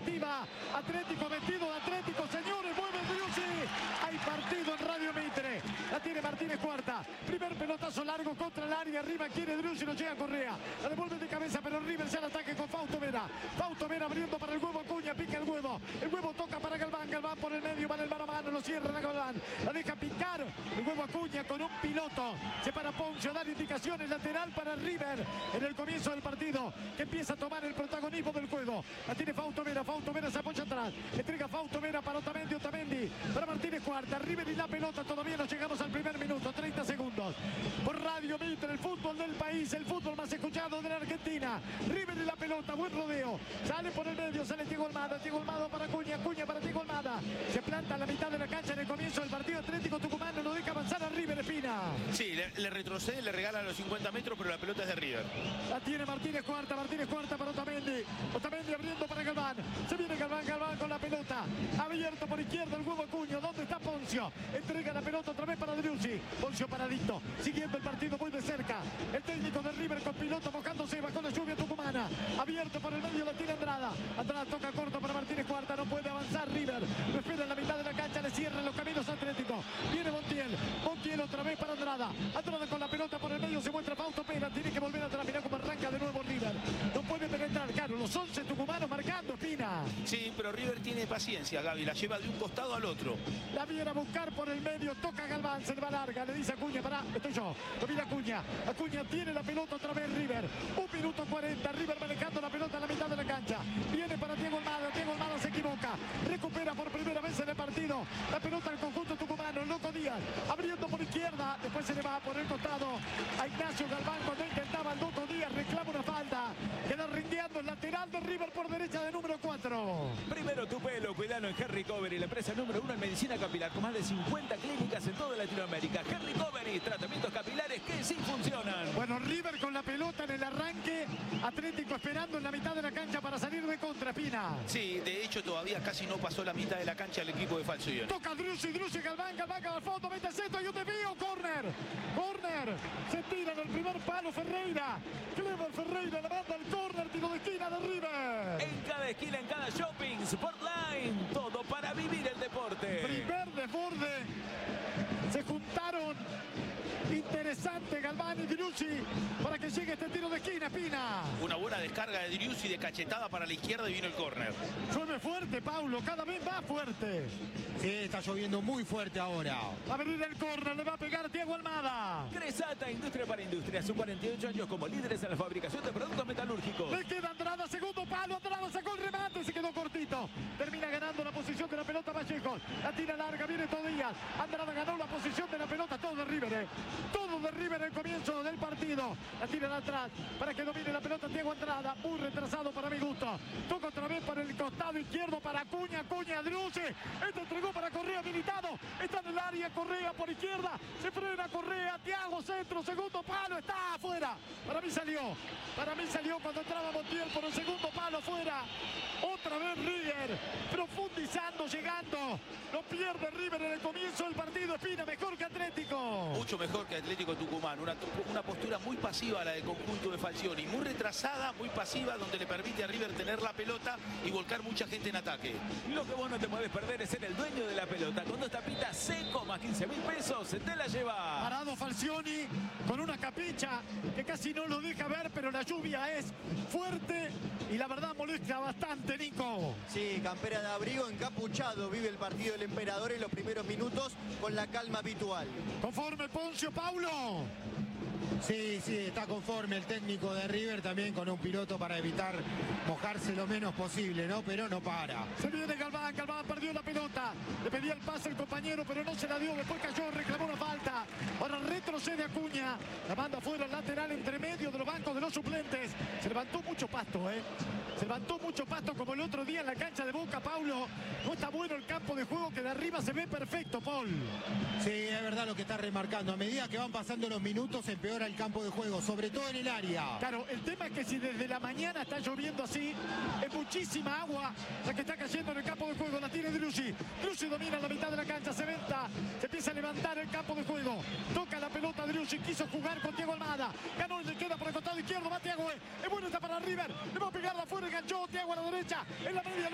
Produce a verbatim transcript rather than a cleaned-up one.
expectativa. Atlético vestido de Atlético, señores, mueve Driussi. Hay partido en Radio Mitre. La tiene Martínez Cuarta. Primer pelotazo largo contra el área. Arriba quiere Driussi, no llega Correa. La devuelve de cabeza, pero River se al ataque con Fausto Vera. Fausto Vera abriendo para el huevo Acuña, pica el huevo. El huevo toca para Galván. Galván por el medio, va en el mano a mano, lo cierra la Galván. La deja picar. El huevo Acuña con un piloto. Se para Poncio, da indicaciones lateral para River en el comienzo del partido, que empieza a tomar el protagonismo del juego. La tiene Fausto Vera. Fausto Vera se apoya atrás. Entrega Fausto Vera para Otamendi. Otamendi para Martínez Cuarta. River y la pelota. Todavía no llegamos al primer minuto. treinta segundos. Por Radio Mitre, el fútbol del país, el fútbol más escuchado de la Argentina. River y la pelota. Buen rodeo. Sale por el medio. Sale Diego Almada. Diego Almada para Acuña. Acuña para Diego Almada. Se planta a la mitad de la cancha en el comienzo del partido. Atlético Tucumán no lo deja avanzar a River, Espina. Sí, le, le retrocede, le regala los cincuenta metros, pero la pelota es de River. La tiene Martínez Cuarta. Martínez Cuarta para Otamendi. Otamendi abriendo para Galván. Se viene Galván. Galván con la pelota. Abierto por izquierda el huevo Acuña. ¿Dónde está Poncio? Entrega la pelota otra vez para Driussi. Poncio paradito. Siguiendo el partido muy de cerca. El técnico de River con piloto mojándose bajo la lluvia tucumana. Abierto por el medio la tiene Andrada. Andrada toca corto para Martínez Cuarta. No puede avanzar River. Lo espera en la mitad de la cancha. Le cierran los caminos Atlético. Viene Montiel. Montiel otra vez para Andrada. Andrada con la pelota por el medio. Se muestra Fausto Pena. Tiene que volver atrás. Mirá cómo arranca de nuevo River. No puede penetrar. Claro, los once tucumanos marcando, Espina. Sí, pero River tiene paciencia, Gaby. La lleva de un costado al otro. La viene a buscar por el medio. Toca Galván. Se le va larga. Le dice Acuña. Pará, estoy yo. Lo mira Acuña. Acuña tiene la pelota otra vez River. Un minuto cuarenta. River manejando la pelota en la mitad de la cancha. Viene para Diego Almada. Diego Almada se equivoca. Recupera por primera vez en el partido la pelota al conjunto tucumano. Loco Díaz abriendo por izquierda. Después se le va por el costado a Ignacio Galván cuando intentaba el Loco Díaz. Reclama una falta. Queda rindiendo el lateral de River por derecha de número cuatro. Primero tu pelo, cuidalo en Henry Covery, la empresa número uno en medicina capilar, con más de cincuenta clínicas en toda Latinoamérica. Henry Covery, tratamientos capilares que sí funcionan. Bueno, River con la pelota en el arranque. Atlético esperando en la mitad de la cancha para salir de contra, Espina. Sí, de hecho todavía casi no pasó la mitad de la cancha el equipo de Falcioni. Toca Driussi, Driussi, Galván, Galván al fondo, mete el centro y un desvío, córner. Córner. Se tira en el primer palo Ferreira. Clever Ferreira le manda el córner, tiro de esquina de River. En cada esquina, en cada shopping, Sportline, todo para vivir el deporte. Primer desborde. Se juntaron. Interesante Galván y Driussi para que llegue este tiro de esquina, Espina. Una buena descarga de Driussi de cachetada para la izquierda y vino el córner. Llueve fuerte, Paulo, cada vez más fuerte. Sí, está lloviendo muy fuerte ahora. Va a venir el córner, le va a pegar Diego Almada. Cresata, industria para industria, son cuarenta y ocho años como líderes en la fabricación de productos metalúrgicos. Le queda Andrada, segundo palo, Andrada sacó el remate, se quedó cortito. Termina ganando la posición de la pelota Vallejo. La tira larga, viene Todías. Andrada ganó la posición de la pelota, todo de River, eh. Todo de River en el comienzo del partido. La tira de atrás para que domine la pelota Diego Andrada. Muy retrasado para mi gusto. Toca otra vez para el costado izquierdo para Acuña. Acuña, Driussi. Este entregó para Correa, militado. Está en el área, Correa por izquierda. Se frena Correa. Thiago, centro, segundo palo. Está afuera. Para mí salió. Para mí salió cuando entraba Montiel por el segundo palo afuera. Otra vez River. Profundizando, llegando. No pierde River en el comienzo del partido. Espina, mejor que Atlético. Mucho mejor que Atlético Tucumán. Una, una postura muy pasiva la del conjunto de Falcioni. Muy retrasada, muy pasiva, donde le permite a River tener la pelota y volcar mucha gente en ataque. Lo que vos no te podés perder es ser el dueño de la pelota. Con dos tapitas seco más quince mil pesos, te la lleva. Parado Falcioni con una capicha que casi no lo deja ver, pero la lluvia es fuerte y la verdad molesta bastante, Nico. Sí, campera de abrigo, encapuchado, vive el partido del emperador en los primeros minutos con la calma habitual. Conforme Poncio, Paulo. Sí, sí, está conforme el técnico de River también con un piloto para evitar mojarse lo menos posible, ¿no? Pero no para. Se viene Galván, Galván perdió la pelota. Le pedía el pase el compañero, pero no se la dio. Después cayó, reclamó una falta. Ahora retrocede Acuña. La manda fuera el lateral entre medio de los bancos de los suplentes. Se levantó mucho pasto, ¿eh? Se levantó mucho pasto como el otro día en la cancha de Boca, Paulo. No está bueno el campo de juego que de arriba se ve perfecto, Paul. Sí, es verdad lo que está remarcando. A medida que van pasando los minutos empeora el campo de juego, sobre todo en el área. Claro, el tema es que si desde la mañana está lloviendo así, es muchísima agua la que está cayendo en el campo de juego. La tiene Driussi. Driussi domina la mitad de la cancha, se venta, se empieza a levantar el campo de juego. Toca la pelota Driussi, quiso jugar con Diego Almada. Ganó y le queda por el costado izquierdo, va Thiago. Es bueno, está para River. Le va a pegar la fuera, enganchó Thiago a la derecha. En la media.